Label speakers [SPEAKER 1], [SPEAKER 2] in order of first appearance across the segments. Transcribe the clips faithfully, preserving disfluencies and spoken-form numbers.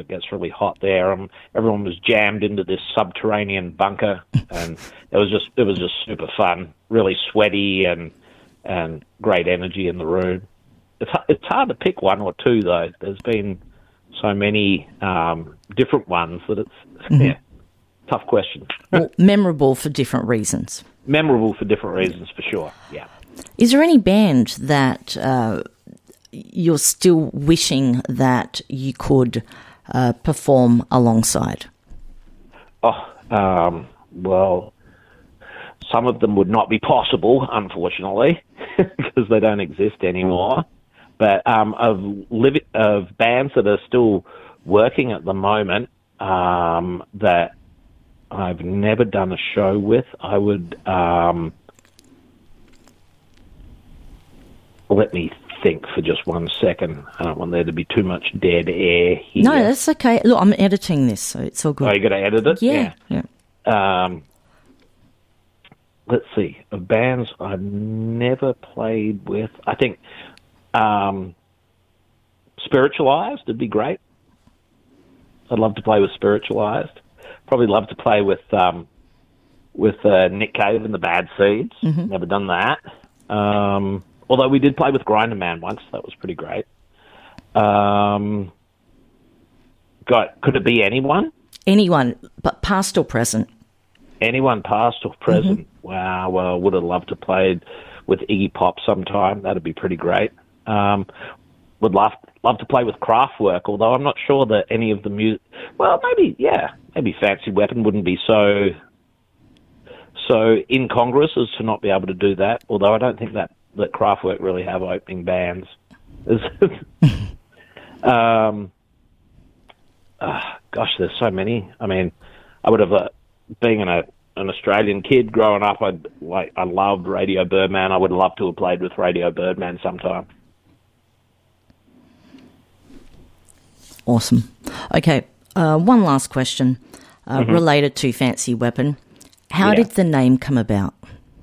[SPEAKER 1] it gets really hot there. Um, everyone was jammed into this subterranean bunker, and it was just it was just super fun. Really sweaty and and great energy in the room. It's it's hard to pick one or two though. There's been so many um, different ones that it's mm-hmm. yeah, tough question.
[SPEAKER 2] Well, memorable for different reasons.
[SPEAKER 1] Memorable for different reasons, for sure. Yeah.
[SPEAKER 2] Is there any band that uh, you're still wishing that you could uh, perform alongside?
[SPEAKER 1] Oh, um, well, some of them would not be possible, unfortunately, because they don't exist anymore. But um, of liv- of bands that are still working at the moment um, that I've never done a show with, I would um, let me think for just one second. I don't want there to be too much dead air here.
[SPEAKER 2] No, that's okay. Look, I'm editing this, so it's all good.
[SPEAKER 1] Oh, you got to edit it?
[SPEAKER 2] Yeah,
[SPEAKER 1] yeah. yeah. Um, let's see. Of bands I've never played with, I think um, Spiritualized would be great. I'd love to play with Spiritualized. Probably love to play with um, with uh, Nick Cave and the Bad Seeds. Mm-hmm. Never done that. Um, although we did play with Grinder Man once. That was pretty great. Um, got, could it be anyone?
[SPEAKER 2] Anyone, but past or present?
[SPEAKER 1] Anyone past or present. Mm-hmm. Wow, well, would have loved to play with Iggy Pop sometime. That'd be pretty great. Um, would love love to play with Kraftwerk, although I'm not sure that any of the music... Well, maybe, yeah, maybe Fancy Weapon wouldn't be so so incongruous as to not be able to do that, although I don't think that, that Kraftwerk really have opening bands. um, uh, gosh, there's so many. I mean, I would have... Uh, being an, an Australian kid growing up, I'd, like, I loved Radio Birdman. I would love to have played with Radio Birdman sometime.
[SPEAKER 2] Awesome. Okay, uh, one last question uh, mm-hmm. related to Fancy Weapon. How yeah. did the name come about?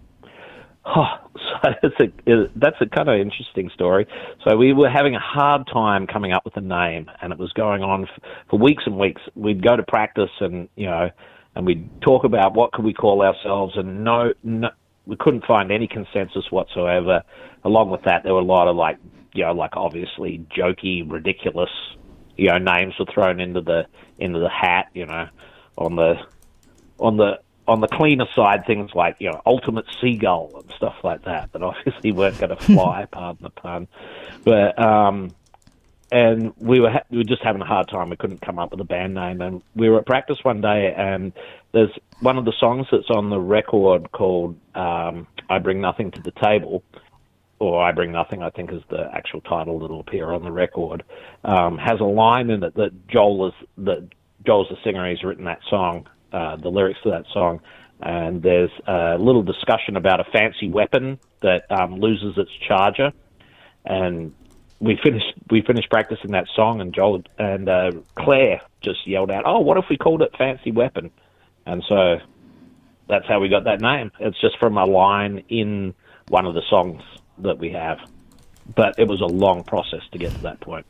[SPEAKER 1] Oh, so that's a, that's a kind of interesting story. So we were having a hard time coming up with a name, and it was going on f- for weeks and weeks. We'd go to practice and, you know, and we'd talk about what could we call ourselves, and no, no we couldn't find any consensus whatsoever. Along with that, there were a lot of, like, you know, like obviously jokey, ridiculous, you know, names were thrown into the into the hat, you know, on the on the on the cleaner side, things like, you know, Ultimate Seagull and stuff like that, that obviously weren't going to fly, pardon the pun. But um, and we were ha- we were just having a hard time. We couldn't come up with a band name, and we were at practice one day, and there's one of the songs that's on the record called um, "I Bring Nothing to the Table." Or I Bring Nothing, I think is the actual title that'll appear on the record, um, has a line in it that Joel is, that Joel's the singer, he's written that song, uh, the lyrics to that song, and there's a little discussion about a fancy weapon that um, loses its charger, and we finished we finished practicing that song, and Joel and uh, Claire just yelled out, "Oh, what if we called it Fancy Weapon?" And so that's how we got that name. It's just from a line in one of the songs that we have, but it was a long process to get to that point.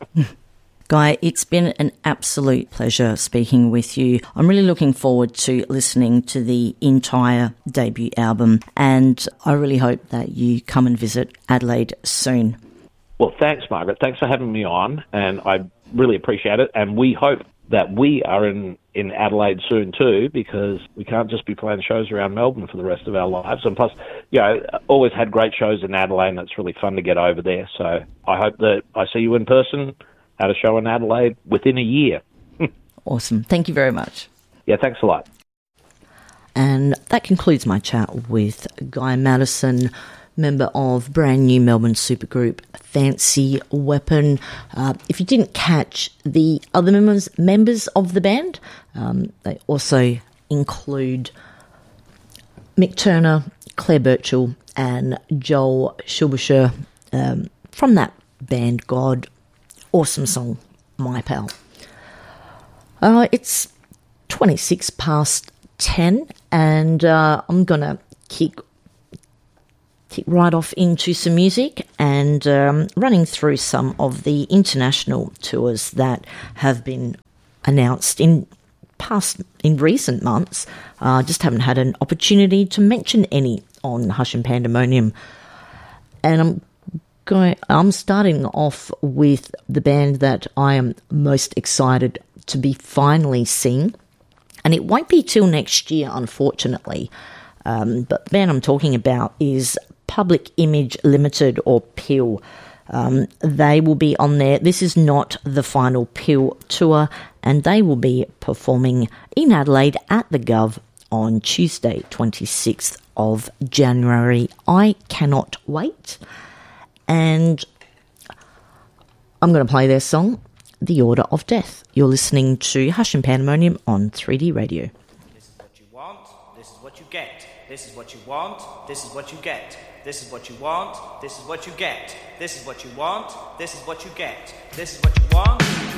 [SPEAKER 2] Guy, it's been an absolute pleasure speaking with you. I'm really looking forward to listening to the entire debut album, and I really hope that you come and visit Adelaide soon.
[SPEAKER 1] Well, thanks, Margaret. Thanks for having me on, and I really appreciate it, and we hope that we are in, in Adelaide soon too, because we can't just be playing shows around Melbourne for the rest of our lives. And plus, you know, always had great shows in Adelaide, and it's really fun to get over there. So I hope that I see you in person at a show in Adelaide within a year.
[SPEAKER 2] Awesome. Thank you very much.
[SPEAKER 1] Yeah, thanks a lot.
[SPEAKER 2] And that concludes my chat with Guy Maddison, member of brand new Melbourne supergroup Fancy Weapon. Uh, if you didn't catch the other members members of the band, um, they also include Mick Turner, Claire Birchall, and Joel Schulbischer um, from that band God. Awesome song, My Pal. Uh, it's twenty-six past ten, and uh, I'm gonna kick kick right off into some music and um, running through some of the international tours that have been announced in past in recent months. I uh, just haven't had an opportunity to mention any on Hush and Pandemonium. And I'm going. I'm starting off with the band that I am most excited to be finally seeing, and it won't be till next year, unfortunately. Um, but the band I'm talking about is Public Image Limited, or P I L. Um, they will be on there. This is not the final P I L tour, and they will be performing in Adelaide at the Gov on Tuesday, twenty-sixth of January. I cannot wait. And I'm going to play their song, The Order of Death. You're listening to Hush and Pandemonium on three D Radio.
[SPEAKER 3] This is what you want, this is what you get. This is what you want, this is what you get. This is what you want, this is what you get. This is what you want, this is what you get. This is what you want.